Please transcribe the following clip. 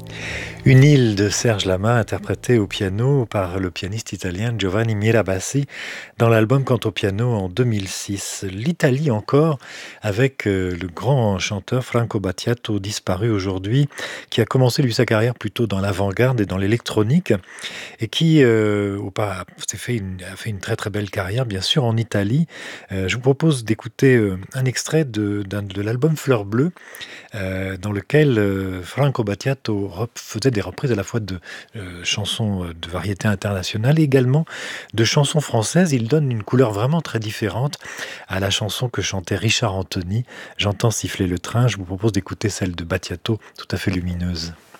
Une île de Serge Lama interprétée au piano par le pianiste italien Giovanni Mirabassi dans l'album Canto piano en 2006. L'Italie encore avec le grand chanteur Franco Battiato disparu aujourd'hui qui a commencé lui sa carrière plutôt dans l'avant-garde et dans l'électronique et qui a fait une très très belle carrière bien sûr en Italie. Je vous propose d'écouter un extrait de l'album Fleur Bleue dans lequel Franco Battiato faisait des reprises à la fois de chansons de variété internationale et également de chansons françaises. Il donne une couleur vraiment très différente à la chanson que chantait Richard Anthony. J'entends siffler le train. Je vous propose d'écouter celle de Battiato, tout à fait lumineuse.